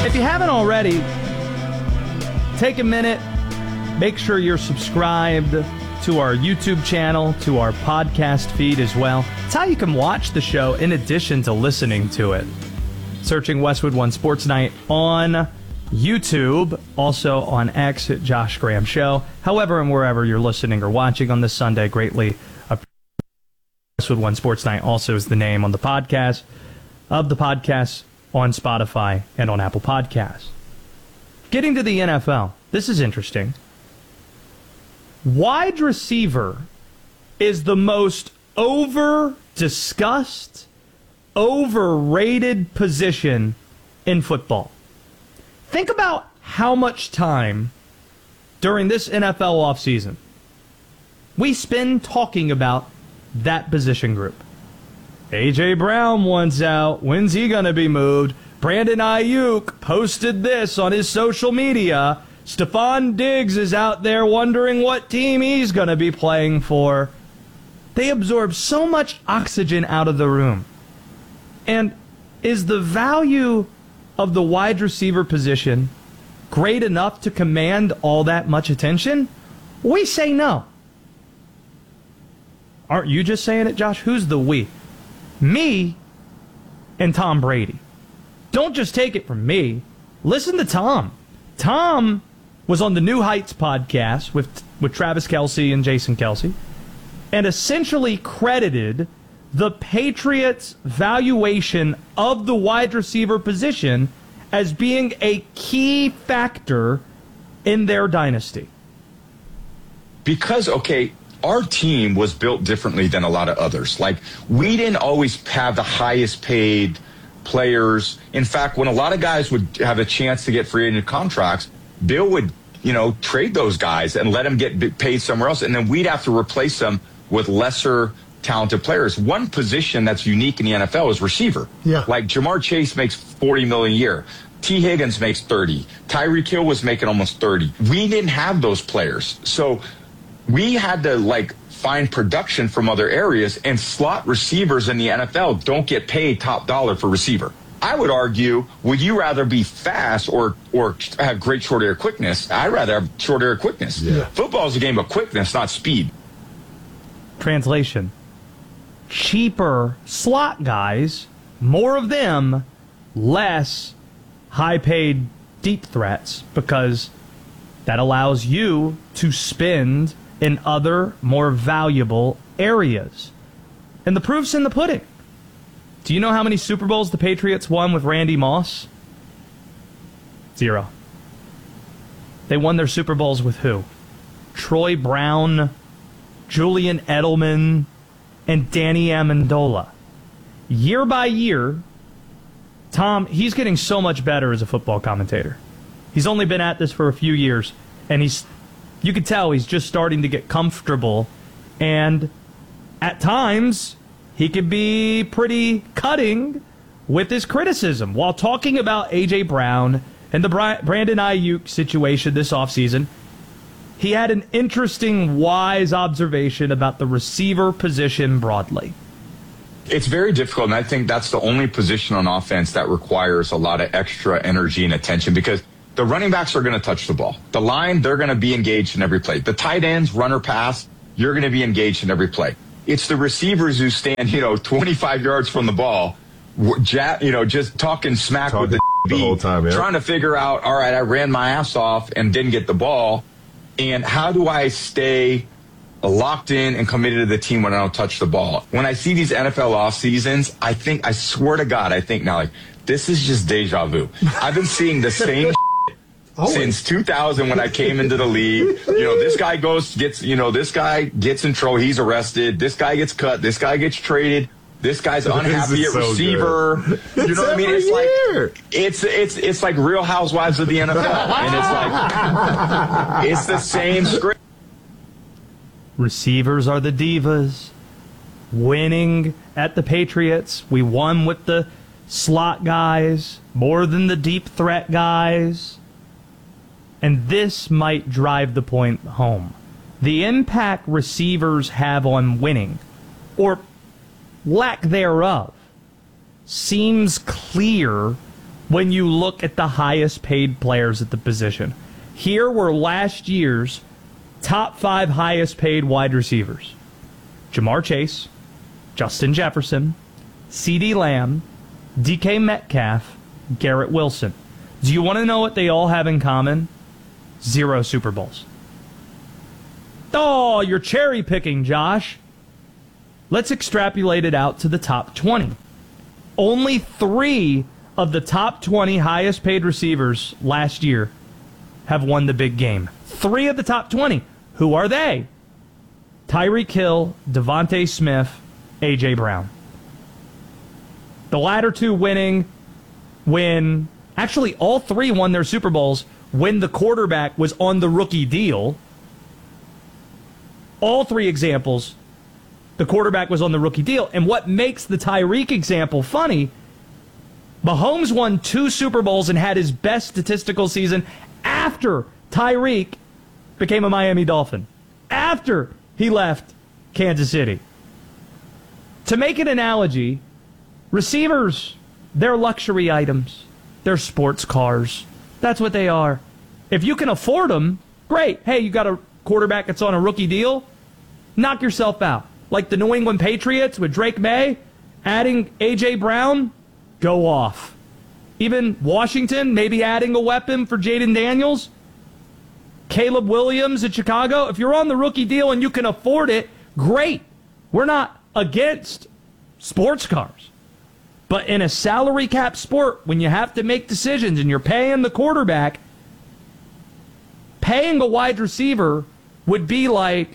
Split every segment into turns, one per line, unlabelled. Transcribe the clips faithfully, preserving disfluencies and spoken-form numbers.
If you haven't already, take a minute, make sure you're subscribed to our YouTube channel, to our podcast feed as well. It's how you can watch the show in addition to listening to it. Searching Westwood One Sports Night on YouTube, also on X at Josh Graham Show. However and wherever you're listening or watching on this Sunday, greatly appreciate. Westwood One Sports Night also is the name on the podcast of the podcast on Spotify and on Apple Podcasts. Getting to the N F L, this is interesting. Wide receiver is the most over-discussed, overrated position in football. Think about how much time during this N F L offseason we spend talking about that position group. A J. Brown wants out. When's he going to be moved? Brandon Ayuk posted this on his social media. Stephon Diggs is out there wondering what team he's going to be playing for. They absorb so much oxygen out of the room. And is the value of the wide receiver position great enough to command all that much attention? We say no. Aren't you just saying it, Josh? Who's the we? Me and Tom Brady. Don't just take it from me. Listen to Tom. Tom was on the New Heights podcast with, with Travis Kelce and Jason Kelce and essentially credited the Patriots' valuation of the wide receiver position as being a key factor in their dynasty.
Because, okay, our team was built differently than a lot of others. Like, we didn't always have the highest paid players. In fact, when a lot of guys would have a chance to get free agent contracts, Bill would, you know, trade those guys and let them get paid somewhere else, and then we'd have to replace them with lesser talented players. One position that's unique in the N F L is receiver.
Yeah.
Like Jamar Chase makes forty million dollars a year. T. Higgins makes thirty. Tyreek Hill was making almost thirty. We didn't have those players. So we had to, like, find production from other areas, and slot receivers in the N F L don't get paid top dollar for receiver. I would argue, would you rather be fast or or have great short air quickness? I'd rather have short air quickness.
Yeah.
Football is a game of quickness, not speed.
Translation. Cheaper slot guys, more of them, less high-paid deep threats, because that allows you to spend in other, more valuable areas. And the proof's in the pudding. Do you know how many Super Bowls the Patriots won with Randy Moss? Zero. They won their Super Bowls with who? Troy Brown, Julian Edelman, and Danny Amendola. Year by year, Tom, he's getting so much better as a football commentator. He's only been at this for a few years, and he's, you can tell he's just starting to get comfortable, and at times he can be pretty cutting with his criticism. While talking about A J. Brown and the Brandon Ayuk situation this offseason, he had an interesting, wise observation about the receiver position broadly.
It's very difficult, and I think that's the only position on offense that requires a lot of extra energy and attention, because the running backs are going to touch the ball. The line, they're going to be engaged in every play. The tight ends, run or pass, you're going to be engaged in every play. It's the receivers who stand, you know, twenty-five yards from the ball, you know, just talking smack talking with the,
the whole time, yeah.
Trying to figure out, all right, I ran my ass off and didn't get the ball, and how do I stay locked in and committed to the team when I don't touch the ball? When I see these N F L off seasons, I think, I swear to God, I think now, like, this is just deja vu. I've been seeing the same since two thousand when I came into the league. You know, this guy goes, gets, you know, this guy gets in trouble, he's arrested, this guy gets cut, this guy gets traded, this guy's unhappy at so receiver. Good. You know what I mean? It's year. like it's it's it's like Real Housewives of the N F L. And it's like it's the same script.
Receivers are the divas. Winning at the Patriots, we won with the slot guys more than the deep threat guys. And this might drive the point home. The impact receivers have on winning, or lack thereof, seems clear when you look at the highest paid players at the position. Here were last year's top five highest paid wide receivers: Jamar Chase, Justin Jefferson, CeeDee Lamb, D K Metcalf, Garrett Wilson. Do you want to know what they all have in common? Zero Super Bowls. Oh, you're cherry picking, Josh. Let's extrapolate it out to the top twenty. Only three of the top twenty highest paid receivers last year have won the big game. Three of the top twenty. Who are they? Tyreek Hill, Devontae Smith, A J. Brown. The latter two winning when, actually all three won their Super Bowls when the quarterback was on the rookie deal. All three examples, the quarterback was on the rookie deal. And what makes the Tyreek example funny, Mahomes won two Super Bowls and had his best statistical season after Tyreek became a Miami Dolphin, after he left Kansas City. To make an analogy, receivers, they're luxury items. They're sports cars. That's what they are. If you can afford them, great. Hey, you got a quarterback that's on a rookie deal? Knock yourself out. Like the New England Patriots with Drake May, adding A J. Brown, go off. Even Washington, maybe adding a weapon for Jaden Daniels. Caleb Williams at Chicago. If you're on the rookie deal and you can afford it, great. We're not against sports cars. But in a salary cap sport, when you have to make decisions and you're paying the quarterback, paying a wide receiver would be like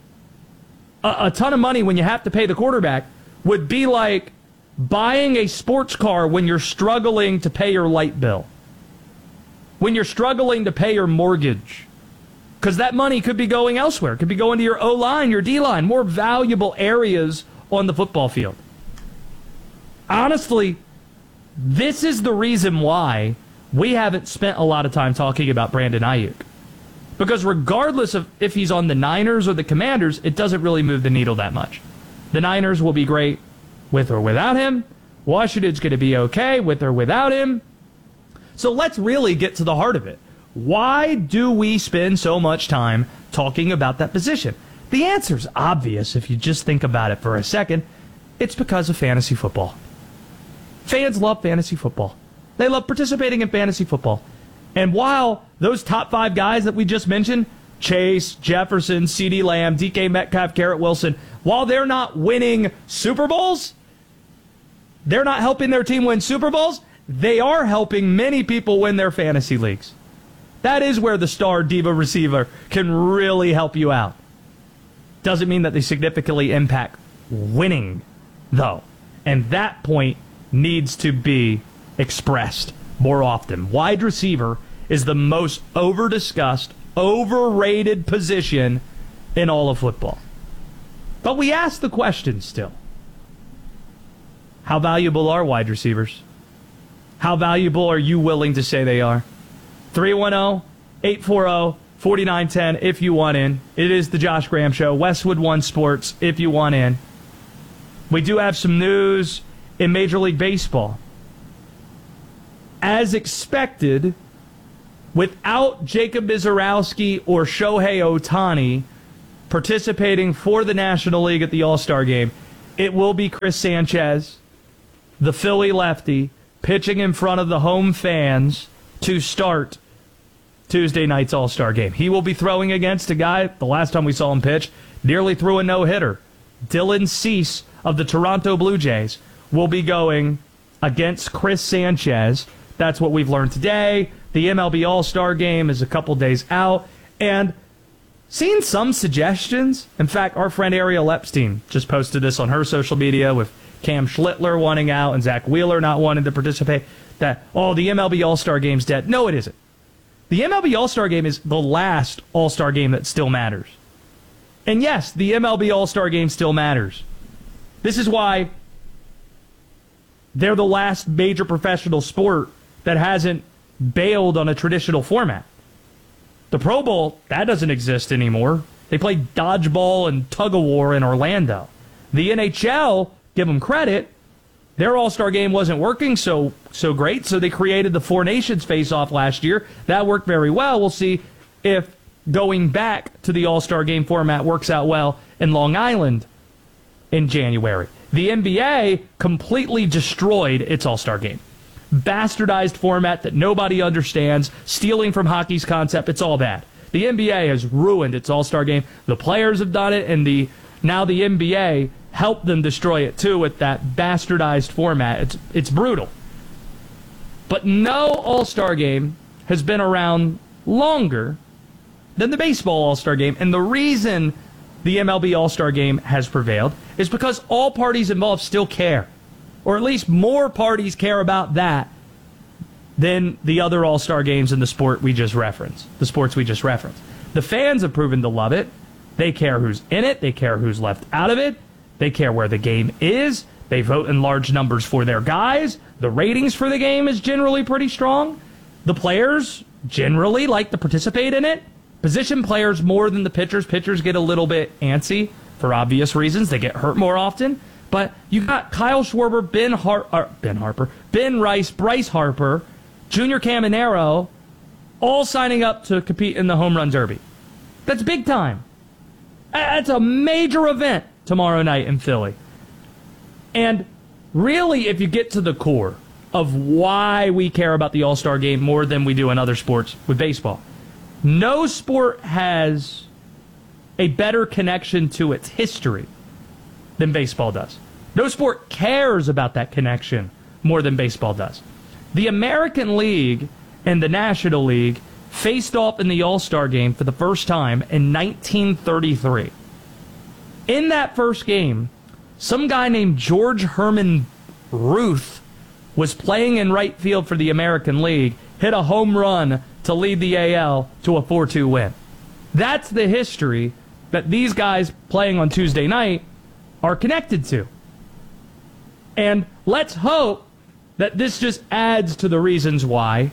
a, a ton of money when you have to pay the quarterback, would be like buying a sports car when you're struggling to pay your light bill, when you're struggling to pay your mortgage. Because that money could be going elsewhere. It could be going to your O-line, your D-line, more valuable areas on the football field. Honestly, this is the reason why we haven't spent a lot of time talking about Brandon Ayuk. Because regardless of if he's on the Niners or the Commanders, it doesn't really move the needle that much. The Niners will be great with or without him. Washington's going to be okay with or without him. So let's really get to the heart of it. Why do we spend so much time talking about that position? The answer's obvious if you just think about it for a second. It's because of fantasy football. Fans love fantasy football. They love participating in fantasy football. And while those top five guys that we just mentioned, Chase, Jefferson, CeeDee Lamb, D K Metcalf, Garrett Wilson, while they're not winning Super Bowls, they're not helping their team win Super Bowls, they are helping many people win their fantasy leagues. That is where the star diva receiver can really help you out. Doesn't mean that they significantly impact winning, though. And that point needs to be expressed more often. Wide receiver is the most over-discussed, overrated position in all of football. But we ask the question still. How valuable are wide receivers? How valuable are you willing to say they are? three one zero, eight four zero, four nine one zero if you want in. It is the Josh Graham Show. Westwood One Sports if you want in. We do have some news in Major League Baseball. As expected, without Jacob Mizorowski or Shohei Ohtani participating for the National League at the All-Star Game, it will be Chris Sanchez, the Philly lefty, pitching in front of the home fans to start Tuesday night's All-Star Game. He will be throwing against a guy, the last time we saw him pitch, nearly threw a no-hitter. Dylan Cease of the Toronto Blue Jays will be going against Chris Sanchez. That's what we've learned today. The M L B All-Star Game is a couple days out. And seen some suggestions. In fact, our friend Ariel Epstein just posted this on her social media with Cam Schlittler wanting out and Zach Wheeler not wanting to participate. That, oh, the M L B All-Star Game's dead. No, it isn't. The M L B All-Star Game is the last All-Star Game that still matters. And yes, the M L B All-Star Game still matters. This is why they're the last major professional sport that hasn't bailed on a traditional format. The Pro Bowl, that doesn't exist anymore. They play dodgeball and tug-of-war in Orlando. The N H L, give them credit, their All-Star game wasn't working so so great, so they created the Four Nations face-off last year. That worked very well. We'll see if going back to the All-Star game format works out well in Long Island in January. The N B A completely destroyed its All-Star game. Bastardized format that nobody understands, stealing from hockey's concept, it's all bad. The N B A has ruined its All-Star game. The players have done it, and the now the N B A helped them destroy it too with that bastardized format. It's it's brutal. But no All-Star game has been around longer than the baseball All-Star game, and the reason the M L B All-Star game has prevailed is because all parties involved still care, or at least more parties care about that than the other All-Star games in the sport we just referenced, the sports we just referenced. The fans have proven to love it. They care who's in it. They care who's left out of it. They care where the game is. They vote in large numbers for their guys. The ratings for the game is generally pretty strong. The players generally like to participate in it. Position players more than the pitchers. Pitchers get a little bit antsy for obvious reasons. They get hurt more often. But you got Kyle Schwarber, Ben, Har- uh, Ben Harper, Ben Rice, Bryce Harper, Junior Caminero, all signing up to compete in the Home Run Derby. That's big time. That's a major event tomorrow night in Philly. And really, if you get to the core of why we care about the All-Star game more than we do in other sports with baseball, no sport has a better connection to its history than baseball does. No sport cares about that connection more than baseball does. The American League and the National League faced off in the All-Star game for the first time in nineteen thirty-three. In that first game, some guy named George Herman Ruth was playing in right field for the American League, hit a home run to lead the A L to a four two win. That's the history that these guys playing on Tuesday night are connected to. And let's hope that this just adds to the reasons why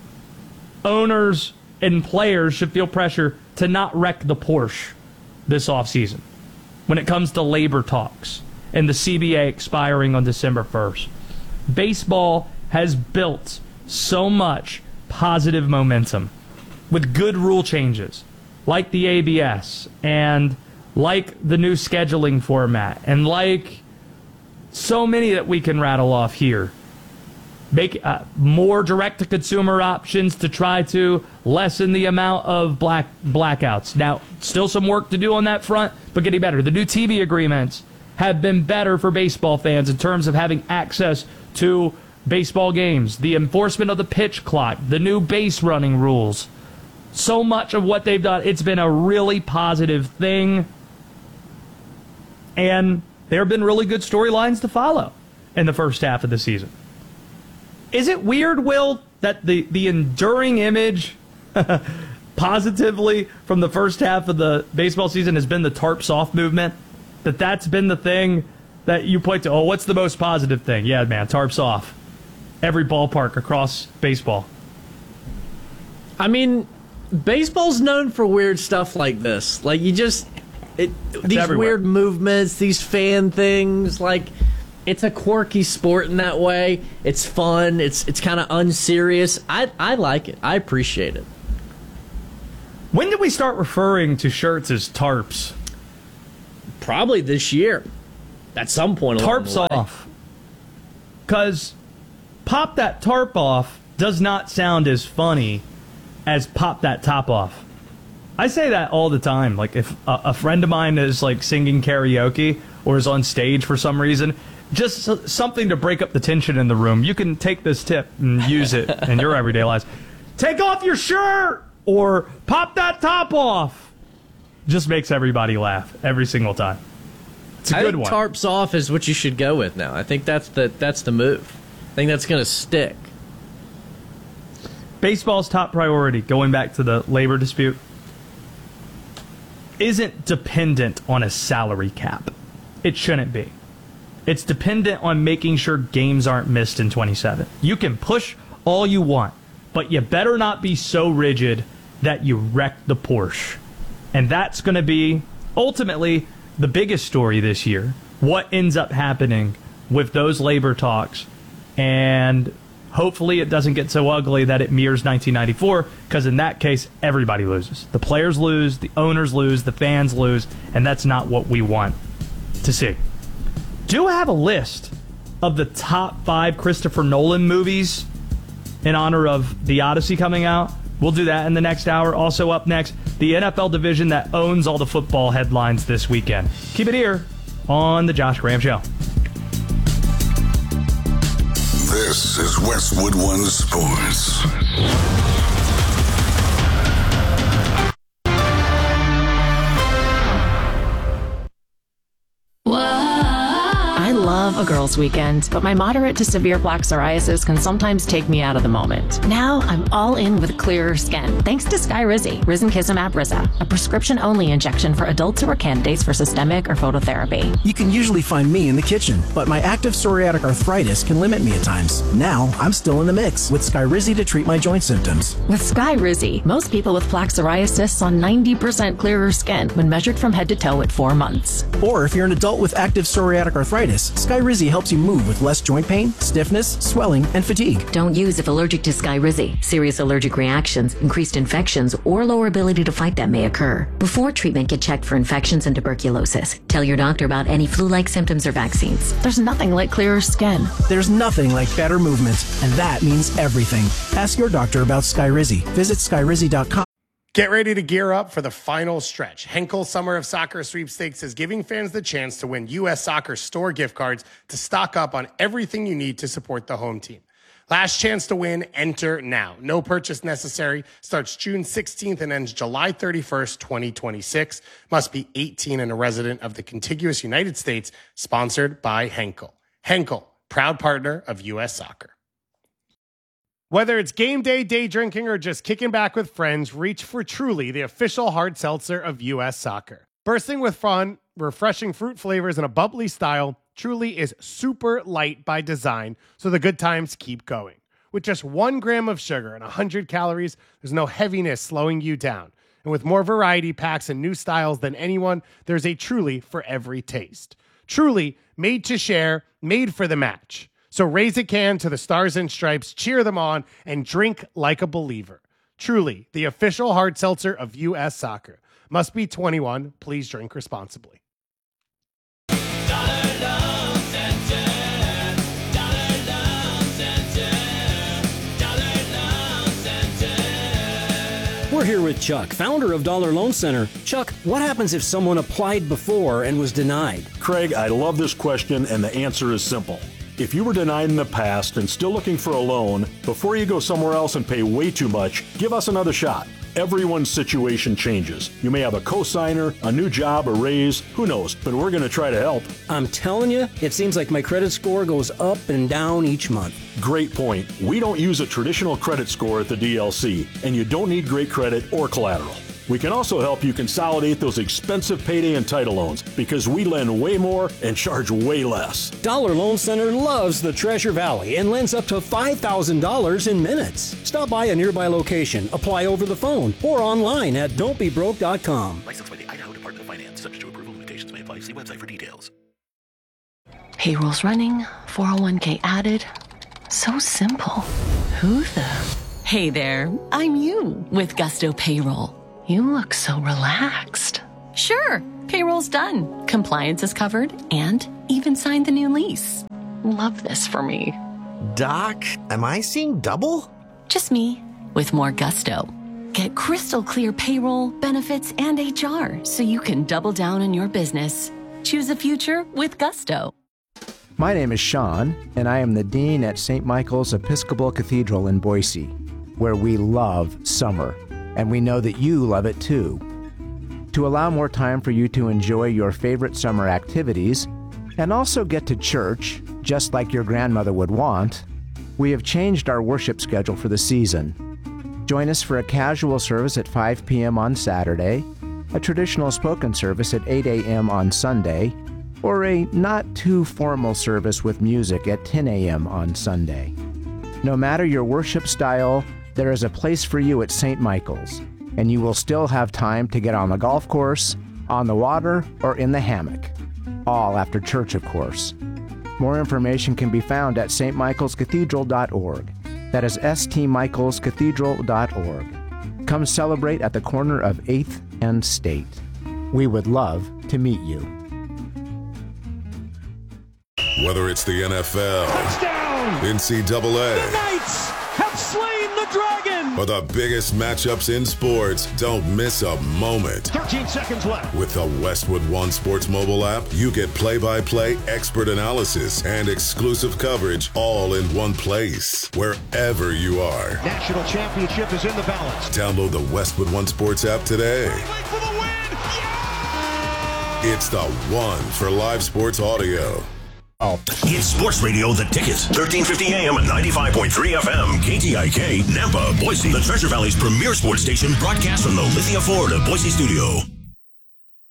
owners and players should feel pressure to not wreck the Porsche this offseason when it comes to labor talks and the C B A expiring on December first. Baseball has built so much positive momentum with good rule changes like the A B S and like the new scheduling format and like so many that we can rattle off here. Make uh, more direct-to-consumer options to try to lessen the amount of black blackouts. Now, still some work to do on that front, but getting better. The new T V agreements have been better for baseball fans in terms of having access to baseball games. The enforcement of the pitch clock, the new base running rules. So much of what they've done, it's been a really positive thing. And there have been really good storylines to follow in the first half of the season. Is it weird, Will, that the, the enduring image positively from the first half of the baseball season has been the tarps off movement? That that's been the thing that you point to, oh, what's the most positive thing? Yeah, man, tarps off. Every ballpark across baseball.
I mean, baseball's known for weird stuff like this. Like, you just... It, these
everywhere.
Weird movements, these fan things, like... It's a quirky sport in that way. It's fun. It's it's kind of unserious. I I like it. I appreciate it.
When did we start referring to shirts as tarps?
Probably this year. At some point along
Tarps
the way.
off. Because pop that tarp off does not sound as funny as pop that top off. I say that all the time. Like if a, a friend of mine is like singing karaoke or is on stage for some reason, just something to break up the tension in the room. You can take this tip and use it in your everyday lives. Take off your shirt or pop that top off. Just makes everybody laugh every single time. It's a
I
good
think
one.
tarps off is what you should go with now. I think that's the that's the move. I think that's going to stick.
Baseball's top priority, going back to the labor dispute, isn't dependent on a salary cap. It shouldn't be. It's dependent on making sure games aren't missed in twenty-seven. You can push all you want, but you better not be so rigid that you wreck the Porsche. And that's going to be, ultimately, the biggest story this year. What ends up happening with those labor talks, and hopefully it doesn't get so ugly that it mirrors nineteen ninety-four, because in that case, everybody loses. The players lose, the owners lose, the fans lose, and that's not what we want to see. Do have a list of the top five Christopher Nolan movies in honor of The Odyssey coming out. We'll do that in the next hour. Also up next, the N F L division that owns all the football headlines this weekend. Keep it here on The Josh Graham Show.
This is Westwood One Sports.
I love a girls' weekend, but my moderate to severe plaque psoriasis can sometimes take me out of the moment. Now I'm all in with clearer skin, thanks to Skyrizi, Risankizumab Riza, a prescription-only injection for adults who are candidates for systemic or phototherapy.
You can usually find me in the kitchen, but my active psoriatic arthritis can limit me at times. Now I'm still in the mix with Skyrizi to treat my joint symptoms.
With Skyrizi, most people with plaque psoriasis saw ninety percent clearer skin when measured from head to toe at four months.
Or if you're an adult with active psoriatic arthritis, Skyrizi helps you move with less joint pain, stiffness, swelling, and fatigue.
Don't use if allergic to Skyrizi. Serious allergic reactions, increased infections, or lower ability to fight them may occur. Before treatment, get checked for infections and tuberculosis. Tell your doctor about any flu-like symptoms or vaccines.
There's nothing like clearer skin.
There's nothing like better movement, and that means everything. Ask your doctor about Skyrizi. Visit Skyrizi dot com.
Get ready to gear up for the final stretch. Henkel Summer of Soccer Sweepstakes is giving fans the chance to win U S Soccer store gift cards to stock up on everything you need to support the home team. Last chance to win, enter now. No purchase necessary. Starts June sixteenth and ends July thirty-first, twenty twenty-six. Must be eighteen and a resident of the contiguous United States. Sponsored by Henkel. Henkel, proud partner of U S Soccer. Whether it's game day, day drinking, or just kicking back with friends, reach for Truly, the official hard seltzer of U S Soccer. Bursting with fun, refreshing fruit flavors, and a bubbly style, Truly is super light by design, so the good times keep going. With just one gram of sugar and one hundred calories, there's no heaviness slowing you down. And with more variety packs and new styles than anyone, there's a Truly for every taste. Truly, made to share, made for the match. So raise a can to the Stars and Stripes, cheer them on, and drink like a believer. Truly, the official hard seltzer of U S Soccer. Must be twenty-one. Please drink responsibly.
We're here with Chuck, founder of Dollar Loan Center. Chuck, what happens if someone applied before and was denied?
Craig, I love this question, and the answer is simple. If you were denied in the past and still looking for a loan, before you go somewhere else and pay way too much, give us another shot. Everyone's situation changes. You may have a cosigner, a new job, a raise, who knows, but we're going to try to help.
I'm telling you, it seems like my credit score goes up and down each month.
Great point. We don't use a traditional credit score at the D L C, and you don't need great credit or collateral. We can also help you consolidate those expensive payday and title loans because we lend way more and charge way less.
Dollar Loan Center loves the Treasure Valley and lends up to five thousand dollars in minutes. Stop by a nearby location, apply over the phone, or online at don't be broke dot com.
Licensed by the Idaho Department of Finance. Subject to approval. Limitations may apply. See website for details.
Payroll's running, four oh one k added. So simple. Who the?
Hey there, I'm you with Gusto Payroll.
You look so relaxed.
Sure, payroll's done. Compliance is covered and even signed the new lease.
Love this for me.
Doc, am I seeing double?
Just me with more gusto. Get crystal clear payroll, benefits, and H R so you can double down on your business. Choose a future with Gusto.
My name is Sean, and I am the Dean at Saint Michael's Episcopal Cathedral in Boise, where we love summer. And we know that you love it too. To allow more time for you to enjoy your favorite summer activities and also get to church, just like your grandmother would want, we have changed our worship schedule for the season. Join us for a casual service at five p.m. on Saturday, a traditional spoken service at eight a.m. on Sunday, or a not too formal service with music at ten a.m. on Sunday. No matter your worship style, there is a place for you at Saint Michael's, and you will still have time to get on the golf course, on the water, or in the hammock. All after church, of course. More information can be found at s t michaels cathedral dot org. That is s t michaels cathedral dot org. Come celebrate at the corner of eighth and State. We would love to meet you.
Whether it's the N F L, touchdown, N C double A,
the Knights have slain the dragon,
or the biggest matchups in sports, don't miss a moment.
thirteen seconds left.
With the Westwood One Sports mobile app, you get play-by-play, expert analysis, and exclusive coverage all in one place, wherever you are.
National championship is in the balance.
Download the Westwood One Sports app today.
For the win. Yeah!
It's the one for live sports audio.
It's Sports Radio The Ticket, thirteen fifty A M and ninety-five point three F M, K T I K, Nampa, Boise, the Treasure Valley's premier sports station, broadcast from the Lithia Ford of Boise studio.